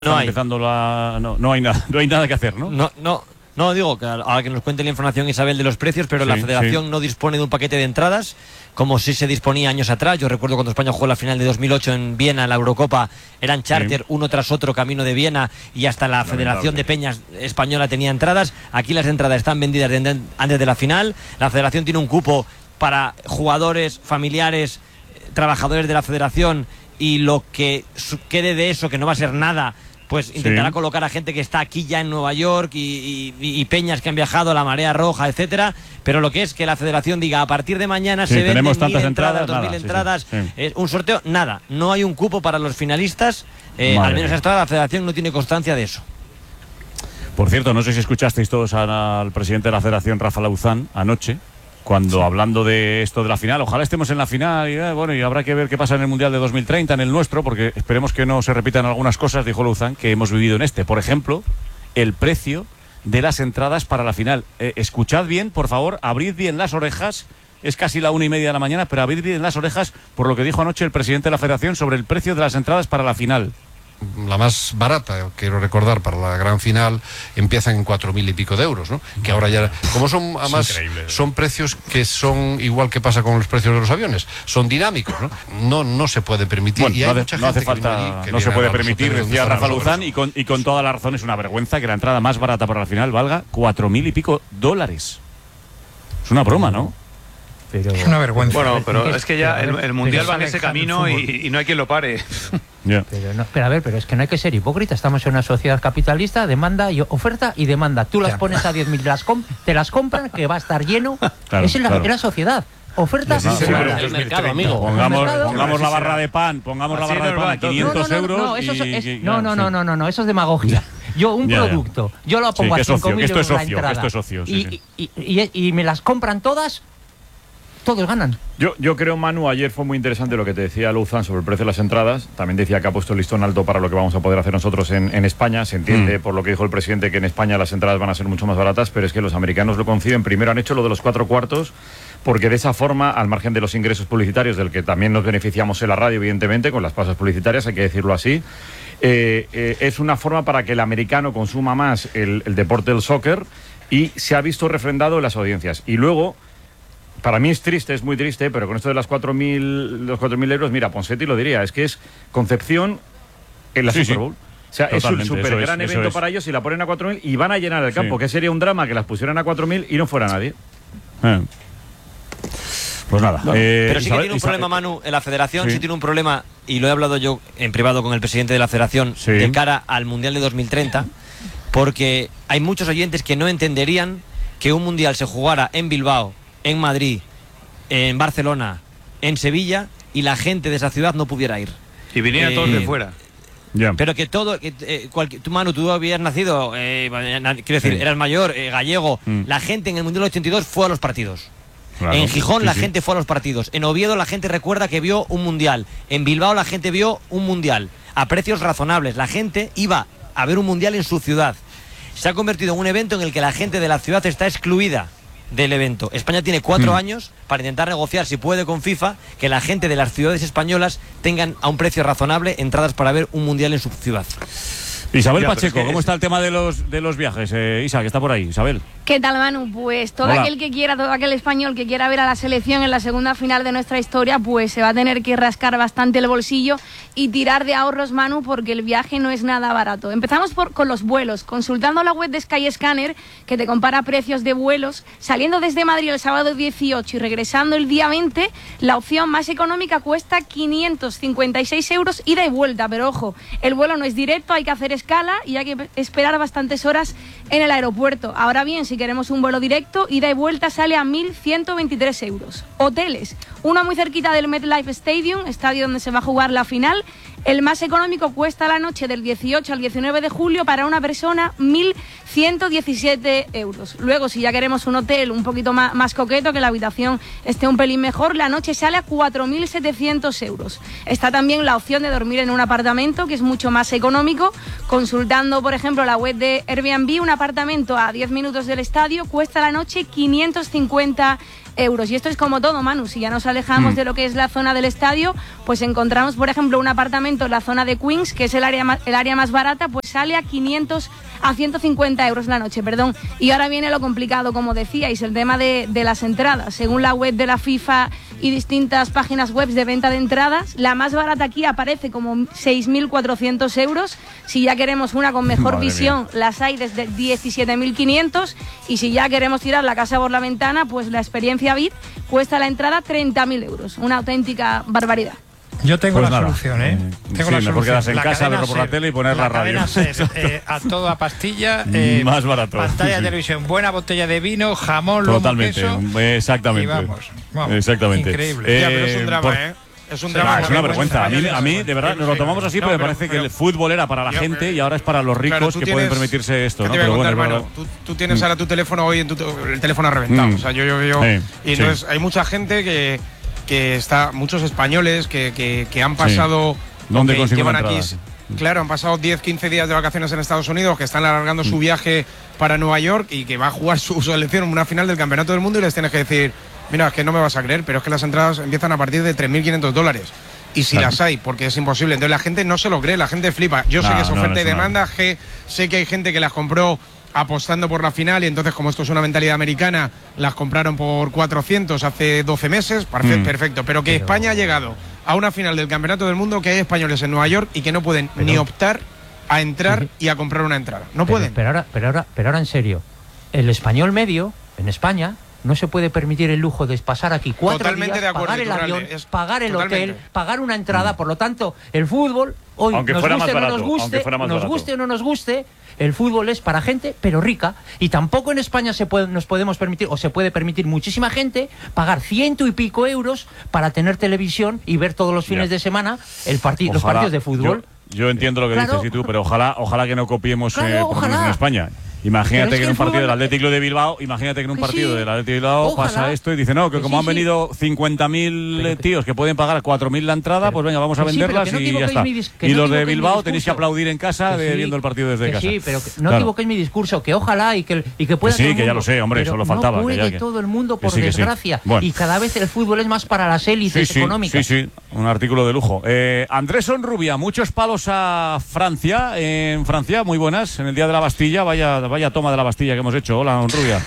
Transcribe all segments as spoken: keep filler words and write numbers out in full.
No hay. Empezando la, no, no hay nada, no hay nada que hacer, ¿no? No, no, no digo que ahora que nos cuente la información Isabel de los precios, pero sí, la Federación sí. no dispone de un paquete de entradas como sí se disponía años atrás. Yo recuerdo cuando España jugó la final de dos mil ocho en Viena, la Eurocopa, eran charter sí. uno tras otro camino de Viena y hasta la Lamentable. Federación de Peñas Española tenía entradas. Aquí las entradas están vendidas antes de la final. La Federación tiene un cupo para jugadores, familiares, trabajadores de la Federación y lo que quede de eso, que no va a ser nada, pues intentará sí. colocar a gente que está aquí ya en Nueva York y, y, y peñas que han viajado a la Marea Roja, etcétera. Pero lo que es que la Federación diga a partir de mañana sí, se venden mil entradas, entradas, dos mil entradas, sí, sí. Eh, un sorteo, nada. No hay un cupo para los finalistas. Eh, al menos hasta ahora la Federación no tiene constancia de eso. Por cierto, no sé si escuchasteis todos al presidente de la Federación, Rafa Lauzán, anoche, cuando sí. hablando de esto de la final, ojalá estemos en la final y, eh, bueno, y habrá que ver qué pasa en el Mundial de dos mil treinta, en el nuestro, porque esperemos que no se repitan algunas cosas, dijo Lauzán, que hemos vivido en este. Por ejemplo, el precio de las entradas para la final. Eh, escuchad bien, por favor, abrid bien las orejas. Es casi la una y media de la mañana, pero abrid bien las orejas por lo que dijo anoche el presidente de la Federación sobre el precio de las entradas para la final. La más barata, quiero recordar, para la gran final empiezan en cuatro mil y pico de euros, ¿no? Que ahora ya, como son, además, son precios que son igual que pasa con los precios de los aviones, son dinámicos, ¿no? No, no se puede permitir. Bueno, y hay no, mucha no gente hace falta, que allí, que no se puede permitir, decía Rafa Lauzán, y con, y con toda la razón. Es una vergüenza que la entrada más barata para la final valga cuatro mil y pico dólares. Es una broma, ¿no? Pero, es una vergüenza. Bueno, pero es que ya el, el Mundial va en ese camino y, y no hay quien lo pare. Yeah. Pero, no, pero a ver, pero es que no hay que ser hipócrita. Estamos en una sociedad capitalista, demanda y oferta y demanda. Tú las pones a diez mil, las te las compran, que va a estar lleno. Claro, Esa es la, claro. la sociedad. Oferta sí, sí, claro. el mercado, amigo. Pongamos, pongamos la barra de pan, pongamos la barra de pan a quinientos euros. No, eso es, es, no, no, no, no, no, no, eso es demagogia. Yo un ya, producto, ya. yo lo pongo sí, a cinco mil euros la entrada. Esto es socio, sí, y, sí. Y, y, y me las compran todas. Todos ganan. Yo, yo creo, Manu, ayer fue muy interesante lo que te decía Lauzán sobre el precio de las entradas. También decía que ha puesto el listón alto para lo que vamos a poder hacer nosotros en, en España. Se entiende mm. por lo que dijo el presidente que en España las entradas van a ser mucho más baratas, pero es que los americanos lo conciben. Primero han hecho lo de los cuatro cuartos, porque de esa forma, al margen de los ingresos publicitarios, del que también nos beneficiamos en la radio, evidentemente, con las pausas publicitarias, hay que decirlo así, eh, eh, es una forma para que el americano consuma más el, el deporte del soccer y se ha visto refrendado en las audiencias. Y luego, para mí es triste, es muy triste, pero con esto de las cuatro mil euros, mira, Ponseti lo diría, es que es Concepción en la sí, Super Bowl. Sí. O sea, Totalmente, es un súper gran es, evento es. para ellos y la ponen a cuatro mil y van a llenar el campo, sí. que sería un drama que las pusieran a cuatro mil y no fuera nadie. Eh. Pues nada. No. Eh, pero sí Isabel, que tiene un Isabel, problema, Manu, en la Federación, sí. sí tiene un problema, y lo he hablado yo en privado con el presidente de la Federación, sí. de cara al Mundial de dos mil treinta, porque hay muchos oyentes que no entenderían que un Mundial se jugara en Bilbao, en Madrid, en Barcelona, en Sevilla, y la gente de esa ciudad no pudiera ir. Y vinieran eh, todos de fuera. Yeah. Pero que todo, eh, cualquier, tú, Manu, tú habías nacido, eh, quiero decir, sí. eras mayor, eh, gallego, mm. la gente en el Mundial ochenta y dos fue a los partidos. Claro. En Gijón sí, la sí. gente fue a los partidos. En Oviedo la gente recuerda que vio un Mundial. En Bilbao la gente vio un Mundial a precios razonables. La gente iba a ver un Mundial en su ciudad. Se ha convertido en un evento en el que la gente de la ciudad está excluida del evento. España tiene cuatro mm. años para intentar negociar, si puede, con FIFA, que la gente de las ciudades españolas tengan a un precio razonable entradas para ver un Mundial en su ciudad. Isabel ya, Pacheco, es que ¿cómo es... está el tema de los de los viajes? Eh, Isa, que está por ahí. Isabel. ¿Qué tal, Manu? Pues todo Hola. aquel que quiera, todo aquel español que quiera ver a la selección en la segunda final de nuestra historia, pues se va a tener que rascar bastante el bolsillo y tirar de ahorros, Manu, porque el viaje no es nada barato. Empezamos por, con los vuelos. Consultando la web de Skyscanner, que te compara precios de vuelos, saliendo desde Madrid el sábado dieciocho y regresando el día veinte, la opción más económica cuesta quinientos cincuenta y seis euros ida y vuelta. Pero ojo, el vuelo no es directo, hay que hacer escala y hay que esperar bastantes horas en el aeropuerto. Ahora bien, si queremos un vuelo directo, ida y vuelta sale a mil ciento veintitrés euros. Hoteles, uno muy cerquita del MetLife Stadium, estadio donde se va a jugar la final. El más económico cuesta la noche del dieciocho al diecinueve de julio para una persona mil ciento diecisiete euros. Luego, si ya queremos un hotel un poquito más, más coqueto, que la habitación esté un pelín mejor, la noche sale a cuatro mil setecientos euros. Está también la opción de dormir en un apartamento, que es mucho más económico. Consultando, por ejemplo, la web de Airbnb, un apartamento a diez minutos del estadio cuesta la noche quinientos cincuenta euros. Y esto es como todo, Manu, si ya nos alejamos mm. de lo que es la zona del estadio, pues encontramos, por ejemplo, un apartamento en la zona de Queens, que es el área más, el área más barata, pues sale a quinientos, a ciento cincuenta euros la noche, perdón. Y ahora viene lo complicado, como decíais, el tema de, de las entradas. Según la web de la FIFA y distintas páginas web de venta de entradas, la más barata aquí aparece como seis mil cuatrocientos euros. Si ya queremos una con mejor Madre visión, mía. Las hay desde diecisiete mil quinientos, y si ya queremos tirar la casa por la ventana, pues la experiencia V I P cuesta la entrada treinta mil euros. Una auténtica barbaridad. Yo tengo pues la nada. solución, ¿eh? Tengo sí, la mejor solución. quedarse en la casa, verlo por la tele y poner la, la radio. Ser, eh, a toda pastilla. Eh, Más barato. Pantalla de televisión, buena botella de vino, jamón, Totalmente, lomo, queso. Exactamente. Y vamos, vamos. Exactamente. Increíble. Eh, ya, pero es un drama, por... ¿eh? Es un drama. Ah, es una vergüenza. A mí, a mí, de verdad, nos lo tomamos así, no, pero me pero, parece pero, que el fútbol era para la yo, gente y ahora es para los ricos claro, que tienes, pueden permitirse esto, ¿no? Pero bueno, contar, mano, tú, tú tienes ahora tu teléfono hoy, en tu, el teléfono ha reventado. Mm. O sea, yo, yo, yo. Sí, y entonces sí. hay mucha gente que, que está, muchos españoles que, que, que han pasado. Sí. ¿Dónde que llevan aquí? Entradas? Claro, han pasado diez, quince días de vacaciones en Estados Unidos, que están alargando mm. su viaje para Nueva York y que va a jugar su selección en una final del Campeonato del Mundo y les tienes que decir, mira, es que no me vas a creer, pero es que las entradas empiezan a partir de tres mil quinientos dólares. Y si claro. las hay, porque es imposible. Entonces la gente no se lo cree, la gente flipa. Yo no, sé que es oferta no, no, y demanda, que sé que hay gente que las compró apostando por la final y entonces, como esto es una mentalidad americana, las compraron por cuatrocientos hace doce meses, perfecto, mm. perfecto. Pero que pero... España ha llegado a una final del Campeonato del Mundo, que hay españoles en Nueva York y que no pueden pero... ni optar a entrar y a comprar una entrada. No pero, pueden. Pero ahora, pero, ahora, pero ahora en serio, el español medio en España no se puede permitir el lujo de pasar aquí cuatro totalmente días, de acuerdo, pagar el total, avión, es, pagar el totalmente. hotel, pagar una entrada. Por lo tanto, el fútbol, hoy aunque nos fuera guste o más no barato, nos guste, fuera más nos barato. guste o no nos guste, el fútbol es para gente, pero rica. Y tampoco en España se puede, nos podemos permitir, o se puede permitir muchísima gente, pagar ciento y pico euros para tener televisión y ver todos los fines yeah. de semana el partido, los partidos de fútbol. Yo, yo entiendo lo que claro. dices y tú, pero ojalá, ojalá que no copiemos claro, eh, ojalá. en España. Imagínate que en un partido fútbol... del Atlético de Bilbao, imagínate que en un partido sí, del Atlético de Bilbao ojalá. pasa esto y dice, no, que, que como sí, han venido sí. cincuenta mil tíos que pueden pagar cuatro mil la entrada, pero, pues venga, vamos a venderlas sí, no y ya está. Y no los de Bilbao tenéis que aplaudir en casa de, sí, viendo el partido desde que casa. Sí, pero que no claro. equivoquéis mi discurso, que ojalá y que, y que pueda que sí, todo el que ya mundo, lo sé, hombre, solo faltaba. No puede que ya, que... todo el mundo, por sí, desgracia. Sí. Bueno. Y cada vez el fútbol es más para las élites sí, sí, económicas. Sí, sí, un artículo de lujo. Eh, Andrés Onrubia, muchos palos a Francia. En Francia, muy buenas, en el Día de la Bastilla. Vaya, vaya toma de la Bastilla que hemos hecho. Hola, Onrubia.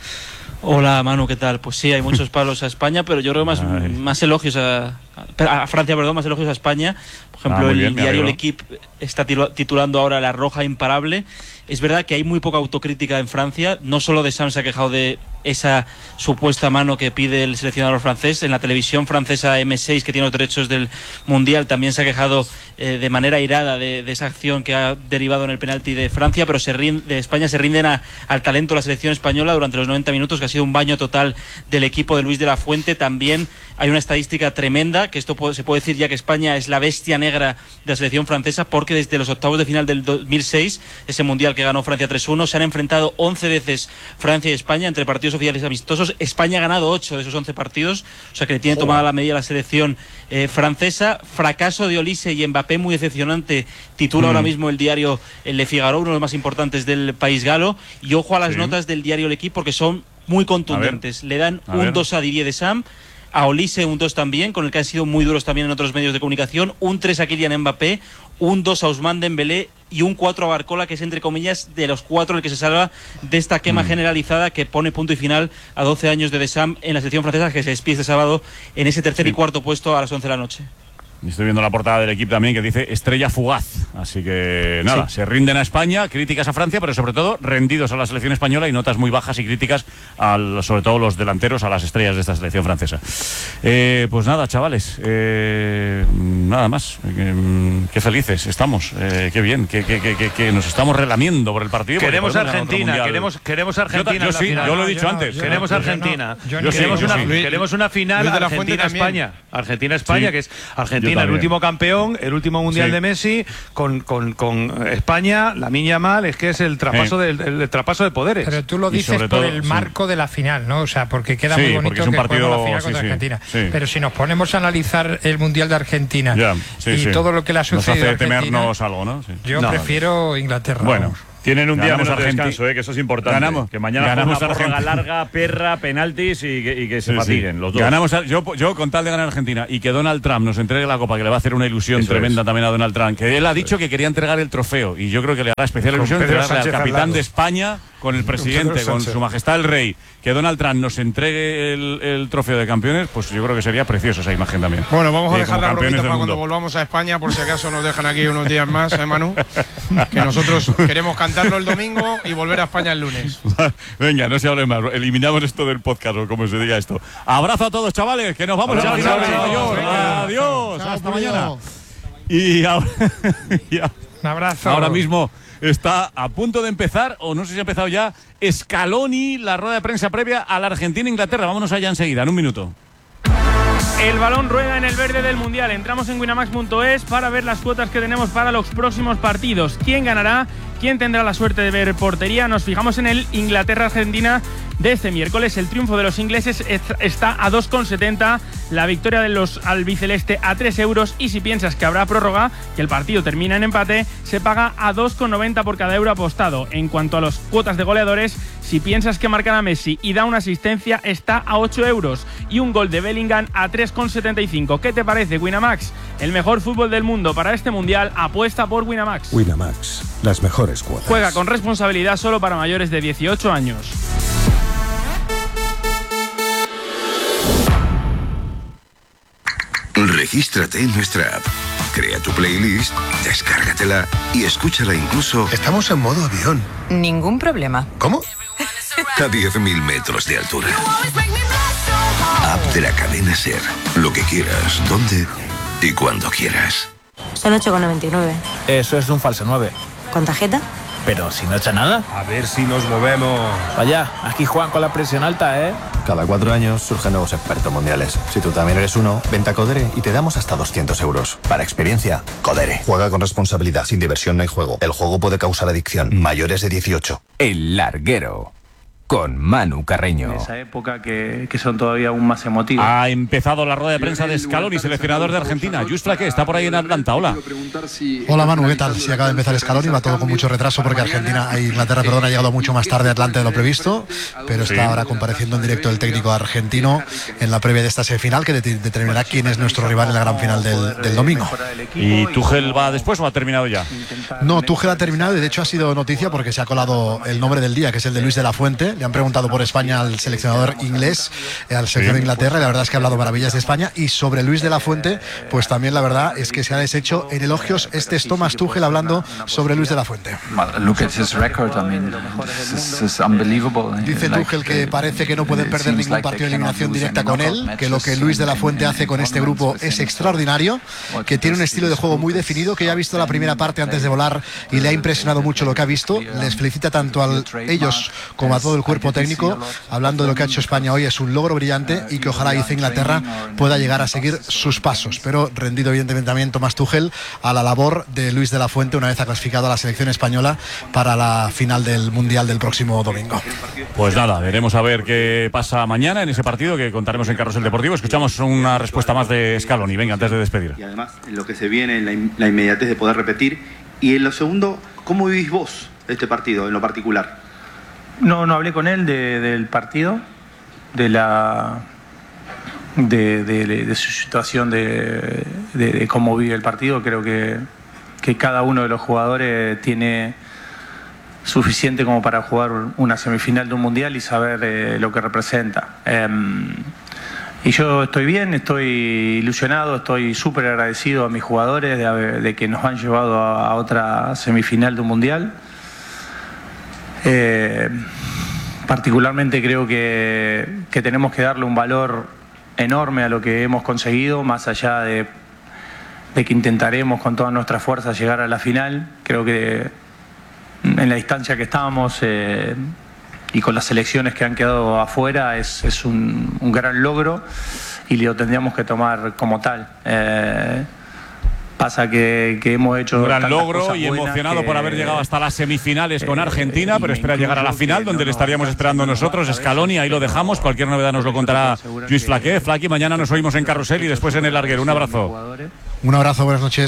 Hola, Manu, ¿qué tal? Pues sí, hay muchos palos a España, pero yo creo más, más elogios a, a Francia, perdón, más elogios a España. Por ejemplo, ah, el bien, diario L'Equipe está titulando ahora La Roja Imparable. Es verdad que hay muy poca autocrítica en Francia. No solo de Sam se ha quejado de esa supuesta mano que pide el seleccionador francés. En la televisión francesa eme seis, que tiene los derechos del Mundial, también se ha quejado eh, de manera airada de, de esa acción que ha derivado en el penalti de Francia, pero se rinde, de España se rinden a, al talento de la selección española durante los noventa minutos, que ha sido un baño total del equipo de Luis de la Fuente. También hay una estadística tremenda, que esto puede, se puede decir ya que España es la bestia negra de la selección francesa, porque desde los octavos de final del dos mil seis, ese Mundial que ganó Francia tres uno, se han enfrentado once veces Francia y España entre partidos oficiales amistosos. España ha ganado ocho de esos once partidos, o sea que le tiene tomada la medida la selección eh, francesa. Fracaso de Olise y Mbappé muy decepcionante, titula mm. ahora mismo el diario el Le Figaro, uno de los más importantes del país galo. Y ojo a las sí. notas del diario L'Equipe, porque son muy contundentes. Le dan a un dos a Didier Deschamps, a Olise un dos también, con el que han sido muy duros también en otros medios de comunicación, un tres a Kylian Mbappé, un dos a Ousmane Dembélé y un cuatro a Barcola, que es entre comillas de los cuatro el que se salva de esta quema mm. generalizada que pone punto y final a doce años de Deschamps en la selección francesa, que se despide este sábado en ese tercer sí. y cuarto puesto a las once de la noche. Estoy viendo la portada del Equipo también que dice estrella fugaz. Así que nada, sí. se rinden a España, críticas a Francia, pero sobre todo rendidos a la selección española y notas muy bajas y críticas al, sobre todo los delanteros, a las estrellas de esta selección francesa. Eh, pues nada, chavales, eh, nada más. Eh, qué felices estamos, eh, qué bien, que, que, que, que nos estamos relamiendo por el partido. Queremos Argentina, queremos, queremos Argentina. Yo, yo sí, final. yo lo he dicho yo antes. No, yo queremos no, Argentina. Yo no, yo queremos, sí, una, sí. queremos una final Argentina-España. Argentina-España, sí. que es Argentina el último campeón, el último mundial sí. de Messi, con, con, con España, la Miña Mal, es que es el traspaso, sí. del, el traspaso de poderes. Pero tú lo dices por todo, el sí. marco de la final, ¿no? O sea, porque queda sí, muy bonito es un que partido, juguemos la final sí, contra sí, Argentina. Sí. Pero si nos ponemos a analizar el mundial de Argentina yeah, sí, y sí. todo lo que le ha sucedido nos hace a Argentina, temernos algo, ¿no? Sí. Yo no, prefiero Inglaterra. Bueno. Tienen un ganamos día menos de descanso, eh, que eso es importante. Ganamos, que mañana ganamos una prórroga Argentina. larga, perra, penaltis y que, y que se Sí, fatiguen sí. los dos. Ganamos a, yo, yo con tal de ganar a Argentina y que Donald Trump nos entregue la copa, que le va a hacer una ilusión Eso tremenda es. también a Donald Trump, que él ha dicho que quería entregar el trofeo y yo creo que le hará especial Con ilusión Pedro entregarle al Sánchez al capitán lado. de España, con el presidente, Pedro con Sánchez. su majestad el rey, que Donald Trump nos entregue el, el trofeo de campeones, pues yo creo que sería precioso esa imagen también. Bueno, vamos a Sí, dejar como la campeones bromita del para cuando mundo. volvamos a España, por si acaso nos dejan aquí unos días más, ¿eh, Manu? Que nosotros queremos cantarlo el domingo y volver a España el lunes. Venga, no se hable más, eliminamos esto del podcast o como se diga esto. Abrazo a todos, chavales, que nos vamos a la final de Nueva York. Adiós, Chao, hasta Julio. mañana. Y ahora, y ahora- Un abrazo. ahora mismo está a punto de empezar, o no sé si ha empezado ya, Scaloni, la rueda de prensa previa a la Argentina-Inglaterra. Vámonos allá enseguida, en un minuto. El balón rueda en el verde del Mundial. Entramos en winamax punto es para ver las cuotas que tenemos para los próximos partidos. ¿Quién ganará? ¿Quién tendrá la suerte de ver portería? Nos fijamos en el Inglaterra-Argentina de este miércoles. El triunfo de los ingleses está a dos con setenta, la victoria de los albiceleste a tres euros, y si piensas que habrá prórroga, que el partido termina en empate, se paga a dos con noventa por cada euro apostado. En cuanto a las cuotas de goleadores, si piensas que marcará Messi y da una asistencia, está a ocho euros, y un gol de Bellingham a tres con setenta y cinco. ¿Qué te parece, Winamax? El mejor fútbol del mundo para este Mundial, apuesta por Winamax. Winamax, las mejores cuotas. Juega con responsabilidad, solo para mayores de dieciocho años. Regístrate en nuestra app, crea tu playlist, descárgatela y escúchala incluso. Estamos en modo avión. Ningún problema. ¿Cómo? A diez mil metros de altura. App de la cadena SER. Lo que quieras, donde y cuando quieras. Son ocho con noventa y nueve. Eso es un falso nueve. ¿Con tarjeta? Pero si no echa nada. A ver si nos movemos. Vaya, aquí juegan con la presión alta, ¿eh? Cada cuatro años surgen nuevos expertos mundiales. Si tú también eres uno, vente a Codere y te damos hasta doscientos euros. Para experiencia, Codere. Juega con responsabilidad. Sin diversión no hay juego. El juego puede causar adicción. Mayores de dieciocho. El Larguero. Con Manu Carreño. En esa época que, que son todavía aún más emotivos. Ha empezado la rueda de prensa de Scaloni, seleccionador de Argentina. Just Flaque está por ahí en Atlanta. Hola. Hola Manu, ¿qué tal? Sí, acaba de empezar Scaloni, va todo con mucho retraso porque Argentina, Inglaterra, perdón, ha llegado mucho más tarde a Atlanta de lo previsto, pero está Sí. ahora compareciendo en directo el técnico argentino en la previa de esta semifinal que det- determinará quién es nuestro rival en la gran final del, del domingo. ¿Y Tuchel va después o ha terminado ya? No, Tuchel ha terminado y de hecho ha sido noticia porque se ha colado el nombre del día, que es el de Luis de la Fuente. Le han preguntado por España al seleccionador inglés, eh, al seleccionador de Inglaterra, y la verdad es que ha hablado maravillas de España. Y sobre Luis de la Fuente, pues también la verdad es que se ha deshecho en elogios. Este es Thomas Tuchel hablando sobre Luis de la Fuente. Look at his record. I mean, this is unbelievable. Dice Tuchel que parece que no pueden perder ningún partido de eliminación directa con él, que lo que Luis de la Fuente hace con este grupo es extraordinario, que tiene un estilo de juego muy definido, que ya ha visto la primera parte antes de volar y le ha impresionado mucho lo que ha visto. Les felicita tanto a ellos como a todo el cuerpo técnico, hablando de lo que ha hecho España hoy. Es un logro brillante y que ojalá, dice Inglaterra, pueda llegar a seguir sus pasos, pero rendido evidentemente también Tomás Tuchel a la labor de Luis de la Fuente una vez ha clasificado a la selección española para la final del Mundial del próximo domingo. Pues nada, veremos a ver qué pasa mañana en ese partido que contaremos en Carrusel Deportivo. Escuchamos una respuesta más de Scaloni. Venga, antes de despedir. Y además, en lo que se viene, en la, in- la inmediatez de poder repetir. Y en lo segundo, ¿cómo vivís vos este partido en lo particular? No, no hablé con él de- del partido, de la de, de- de su situación, de, de- de cómo vive el partido. Creo que, que cada uno de los jugadores tiene suficiente como para jugar una semifinal de un mundial y saber eh, lo que representa. Em, y yo estoy bien, estoy ilusionado, estoy súper agradecido a mis jugadores de, haber- de que nos han llevado a, a otra semifinal de un mundial. Eh, particularmente creo que, que tenemos que darle un valor enorme a lo que hemos conseguido, más allá de, de que intentaremos con todas nuestras fuerzas llegar a la final. Creo que en la distancia que estábamos eh, y con las selecciones que han quedado afuera es, es un, un gran logro y lo tendríamos que tomar como tal. Eh, Pasa que, que hemos hecho Un gran tantas logro cosas y buenas emocionado que- por haber llegado hasta las semifinales con eh, Argentina, y pero me espera llegar a la incluyo final, que donde no le nos estaríamos esperando nosotros. Scaloni, ahí lo dejamos. Cualquier novedad nos lo contará Luis Flaque. Flaque, mañana nos oímos en Carrusel y después en el Larguero. Un abrazo. Un abrazo, buenas noches.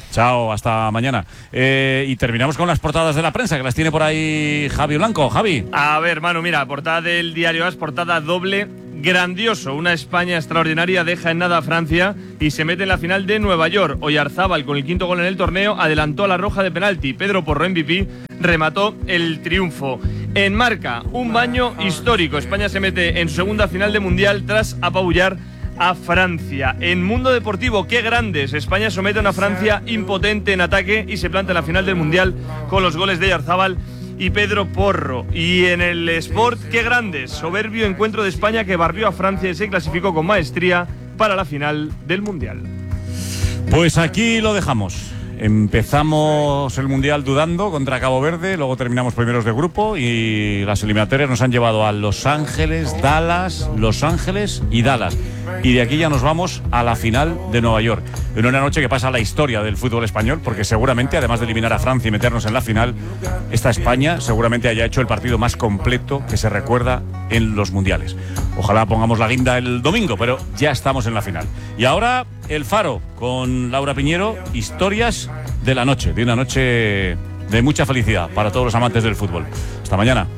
Chao, hasta mañana. Eh, y terminamos con las portadas de la prensa, que las tiene por ahí Javi Blanco. Javi. A ver, Manu, mira, portada del diario AS, portada doble. Grandioso, una España extraordinaria deja en nada a Francia y se mete en la final de Nueva York. Oyarzábal, con el quinto gol en el torneo, adelantó a la roja de penalti. Pedro Porro, M V P, remató el triunfo. En Marca, un baño histórico. España se mete en su segunda final de Mundial tras apabullar a Francia. En Mundo Deportivo, qué grandes. España somete a una Francia impotente en ataque y se planta en la final del Mundial con los goles de Oyarzábal y Pedro Porro. Y en el Sport, qué grandes. Soberbio encuentro de España que barrió a Francia y se clasificó con maestría para la final del Mundial. Pues aquí lo dejamos. Empezamos el Mundial dudando contra Cabo Verde, luego terminamos primeros de grupo y las eliminatorias nos han llevado a Los Ángeles, Dallas, Los Ángeles y Dallas. Y de aquí ya nos vamos a la final de Nueva York. En una noche que pasa a la historia del fútbol español, porque seguramente, además de eliminar a Francia y meternos en la final, esta España seguramente haya hecho el partido más completo que se recuerda en los mundiales. Ojalá pongamos la guinda el domingo, pero ya estamos en la final. Y ahora El Faro con Laura Piñero, historias de la noche, de una noche de mucha felicidad para todos los amantes del fútbol. Hasta mañana.